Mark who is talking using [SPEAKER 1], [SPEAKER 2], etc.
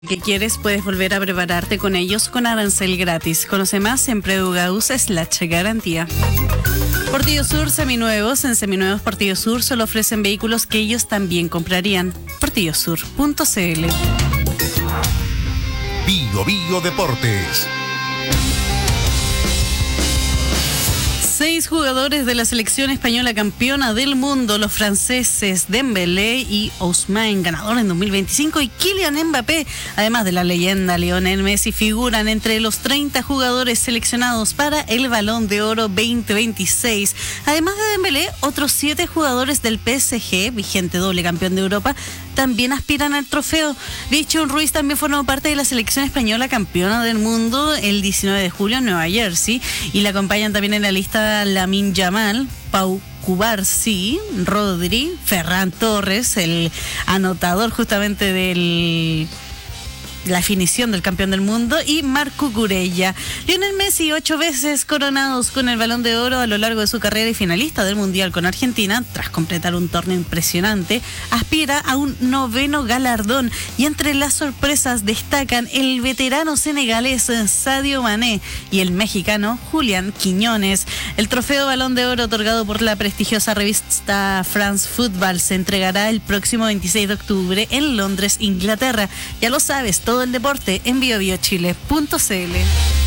[SPEAKER 1] que quieres, puedes volver a prepararte con ellos con arancel gratis. Conoce más en Predugaus/garantía. Portillo Sur Seminuevos. En Seminuevos Portillo Sur solo ofrecen vehículos que ellos también comprarían. portillosur.cl.
[SPEAKER 2] Bio Deportes.
[SPEAKER 1] 6 jugadores de la selección española campeona del mundo, los franceses Dembélé y Ousmane, ganador en 2025, y Kylian Mbappé, además de la leyenda Lionel Messi, figuran entre los 30 jugadores seleccionados para el Balón de Oro 2026. Además de Dembélé, otros 7 jugadores del PSG, vigente doble campeón de Europa, también aspiran al trofeo. Lee Chun-Ruiz también formó parte de la selección española campeona del mundo el 19 de julio en Nueva Jersey, y la acompañan también en la lista Lamine Yamal, Pau Cubarsí, Rodri, Ferran Torres, el anotador justamente de la definición del campeón del mundo, y Marco Cucurella. Lionel Messi, 8 veces coronados con el Balón de Oro a lo largo de su carrera y finalista del Mundial con Argentina, tras completar un torneo impresionante, aspira a un 9º galardón, y entre las sorpresas destacan el veterano senegalés Sadio Mané y el mexicano Julián Quiñones. El trofeo Balón de Oro, otorgado por la prestigiosa revista France Football, se entregará el próximo 26 de octubre en Londres, Inglaterra. Ya lo sabes, todo el deporte en biobiochile.cl.